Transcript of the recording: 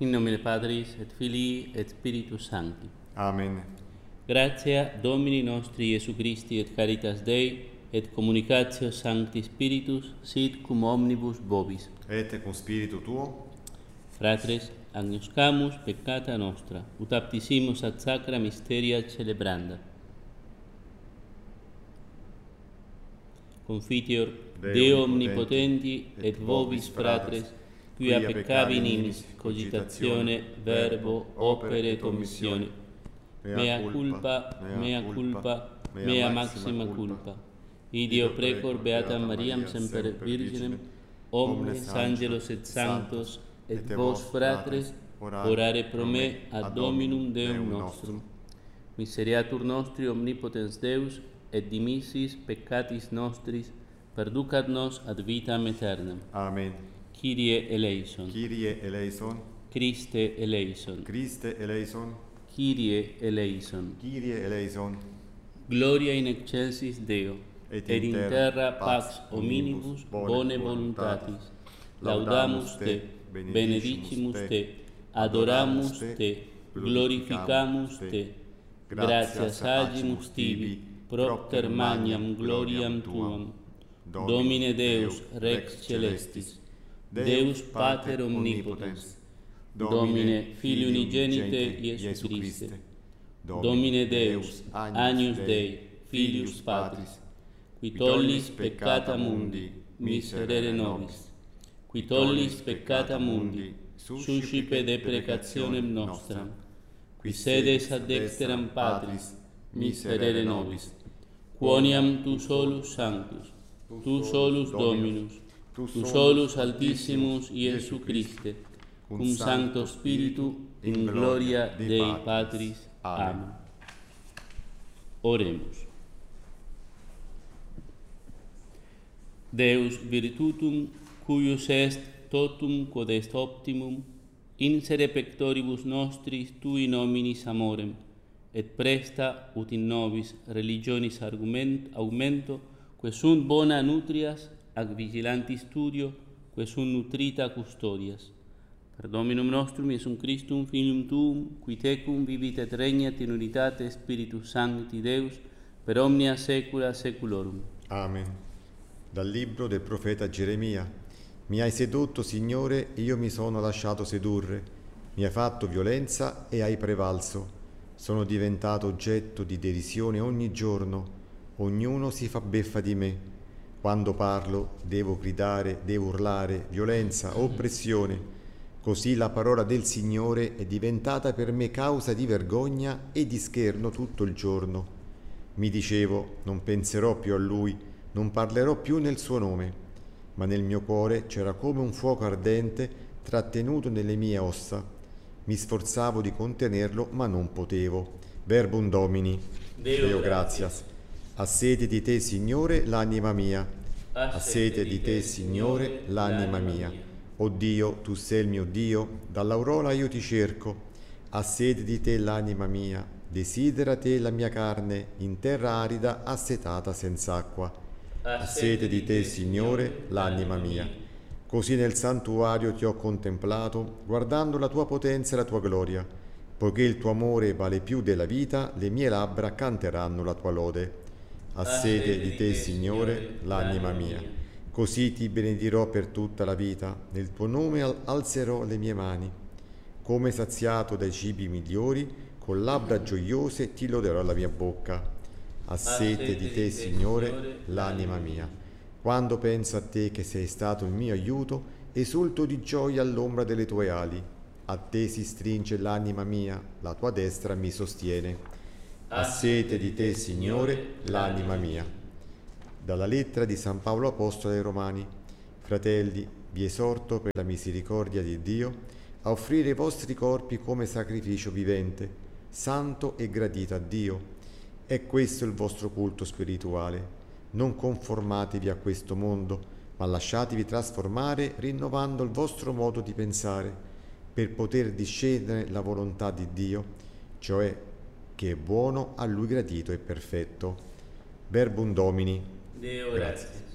In nomine Patris et Filii et Spiritus Sancti. Amen. Gratia Domini nostri Iesu Christi et caritas Dei et communicatio Sancti Spiritus sit cum omnibus vobis. Et cum spiritu tuo, Fratres, agnoscamus peccata nostra, ut aptissimus ad sacra mysteria celebranda. Confiteor Deo omnipotenti et vobis fratres, quia peccavi in imis cogitatione, verbo, opere et omissione. Mea culpa, mea maxima culpa. Ideo precor beatam Mariam semper Virginem, omnes angelos et sanctos, et vos fratres, orare pro me ad Dominum Deum nostrum. Miseriatur nostri omnipotens Deus, et dimissis peccatis nostris, perducat nos ad vitam aeternam. Amen. Kyrie eleison. Kyrie eleison, Christe eleison. Christe eleison, Kyrie eleison. Kyrie eleison, Gloria in excelsis Deo, et in terra pax hominibus bone voluntatis. Laudamus te, benedicimus te, adoramus te, glorificamus te. Gratias agimus tibi, propter magnam gloriam tuam. Domine Deus, Rex Celestis, Deus Pater Omnipotens, Domine Filii Unigenite Iesu Christe, Domine Deus, Agnus Dei, Filius Patris, qui tollis peccata mundi, miserere nobis, qui tollis peccata mundi, suscipe deprecationem nostram, qui sedes ad dexteram Patris, miserere nobis, quoniam tu solus sanctus, tu solus Dominus, tu solus Altissimus Iesu Christe, cum Sancto Spiritu, in gloria Dei Patris. Amen. Oremus. Deus virtutum, cuius est totum quod est optimum, insere pectoribus nostris tui nominis amorem, et presta ut in nobis religionis augmento, que sunt bona nutrias ac vigilanti studio, que sunt nutrita custodias. Per Dominum nostrum Iesum Christum, Filium Tuum, qui tecum vivit et regnat in unitate Spiritus Sancti Deus, per omnia saecula saeculorum. Amen. Dal libro del profeta Geremia. Mi hai sedotto, Signore, e io mi sono lasciato sedurre. Mi hai fatto violenza e hai prevalso. Sono diventato oggetto di derisione ogni giorno. Ognuno si fa beffa di me. Quando parlo devo gridare, devo urlare, violenza, oppressione. Così la parola del Signore è diventata per me causa di vergogna e di scherno tutto il giorno. Mi dicevo, non penserò più a Lui, non parlerò più nel suo nome. Ma nel mio cuore c'era come un fuoco ardente trattenuto nelle mie ossa. Mi sforzavo di contenerlo, ma non potevo. Verbum Domini. Deo gratias. Ha sete di te, Signore, l'anima mia. Ha sete di te, Signore, l'anima mia. O Dio, tu sei il mio Dio, dall'aurora io ti cerco. Ha sete di te l'anima mia. Desidera te la mia carne, in terra arida, assetata senza acqua. Ha sete di te, Signore, l'anima mia. Così nel santuario ti ho contemplato, guardando la tua potenza e la tua gloria. Poiché il tuo amore vale più della vita, le mie labbra canteranno la tua lode. Ha sete di te, Signore, l'anima mia. Così ti benedirò per tutta la vita, nel tuo nome alzerò le mie mani. Come saziato dai cibi migliori, con labbra gioiose ti loderò la mia bocca. Ha sete di te, Signore, l'anima mia. Quando penso a te che sei stato il mio aiuto, esulto di gioia all'ombra delle tue ali. A te si stringe l'anima mia, la tua destra mi sostiene. Ha sete di te, Signore, l'anima mia. Dalla lettera di San Paolo Apostolo ai Romani. Fratelli, vi esorto per la misericordia di Dio a offrire i vostri corpi come sacrificio vivente, santo e gradito a Dio. È questo il vostro culto spirituale. Non conformatevi a questo mondo, ma lasciatevi trasformare rinnovando il vostro modo di pensare, per poter discernere la volontà di Dio, cioè che è buono, a Lui gradito e perfetto. Verbum Domini. Deo grazie.